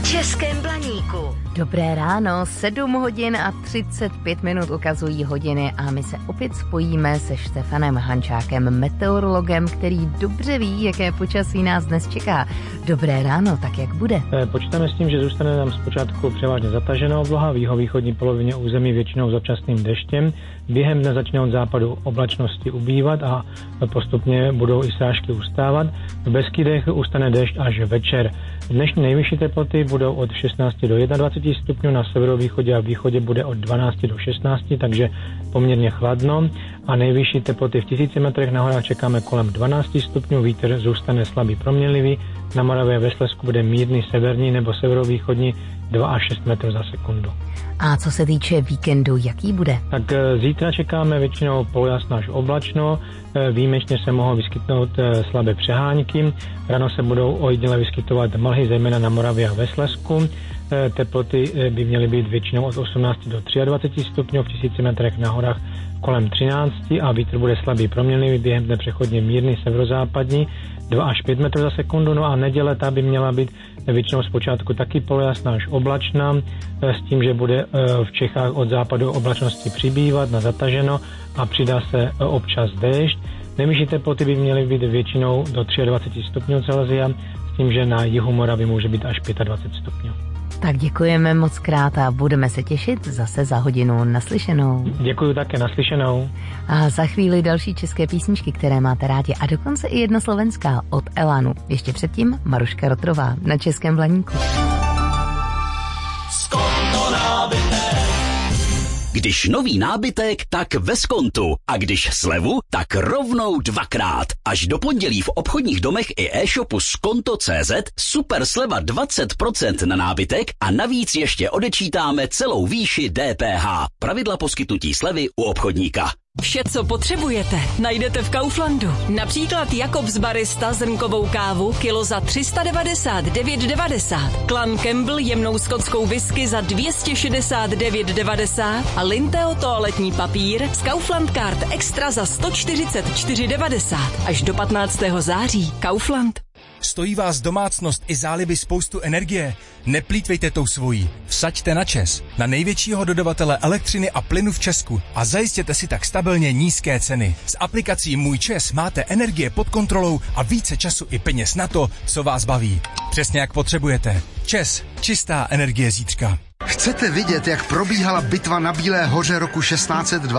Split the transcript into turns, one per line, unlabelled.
Českém Blaníku.
Dobré ráno, 7 hodin a 35 minut ukazují hodiny a my se opět spojíme se Štefanem Hančákem, meteorologem, který dobře ví, jaké počasí nás dnes čeká. Dobré ráno, tak jak bude?
Počítáme s tím, že zůstane nám zpočátku převážně zatažená obloha, v jihovýchodní polovině území většinou s občasným deštěm. Během dne začne od západu oblačnosti ubývat a postupně budou i srážky ustávat. V Beskydech ustane déšť až večer. Dnešní nejvyšší teploty budou od 16 do 21 stupňů, na severovýchodě a východě bude od 12 do 16, takže poměrně chladno. A nejvyšší teploty v 1000 metrech na horách čekáme kolem 12 stupňů, vítr zůstane slabý proměnlivý, na Moravě a ve Slezsku bude mírný severní nebo severovýchodní 2 až 6 metrů za sekundu.
A co se týče víkendu, jaký bude?
Tak zítra čekáme většinou polojasno až oblačno, výjimečně se mohou vyskytnout slabé přehánky, ráno se budou ojediněle vyskytovat mlhy, zejména na Moravě a ve Slezsku. Teploty by měly být většinou od 18 do 23 stupňů, v 1000 metrech na horách kolem 13 a vítr bude slabý proměnlivý, během dne přechodně mírný severozápadní 2 až 5 metrů za sekundu. No a neděle ta by měla být většinou zpočátku taky polojasná až oblačná, s tím, že bude v Čechách od západu oblačnosti přibývat na zataženo a přidá se občas déšť. Nejvyšší teploty by měly být většinou do 23 stupňů Celsia, s tím, že na jihu Moravy může být až 25 stupňů.
Tak děkujeme moc krát a budeme se těšit zase za hodinu. Naslyšenou.
Děkuju také, naslyšenou.
A za chvíli další české písničky, které máte rádi, a dokonce i jedna slovenská od Elanu. Ještě předtím Maruška Rotrová na Českém Blaníku.
Když nový nábytek, tak ve Skontu. A když slevu, tak rovnou dvakrát. Až do pondělí v obchodních domech i e-shopu Skonto.cz super sleva 20% na nábytek a navíc ještě odečítáme celou výši DPH. Pravidla poskytnutí slevy u obchodníka.
Vše, co potřebujete, najdete v Kauflandu. Například Jakobs Barista zrnkovou kávu kilo za 399,90. Clan Campbell jemnou skotskou whisky za 269,90 a Linteo toaletní papír z Kaufland Card Extra za 144,90. Až do 15. září. Kaufland.
Stojí vás domácnost i záliby spoustu energie? Neplýtvejte tou svojí. Vsaďte na ČEZ, na největšího dodavatele elektřiny a plynu v Česku a zajistěte si tak stabilně nízké ceny. S aplikací Můj ČEZ máte energie pod kontrolou a více času i peněz na to, co vás baví. Přesně jak potřebujete. ČEZ, čistá energie zítřka.
Chcete vidět, jak probíhala bitva na Bílé hoře roku 1620?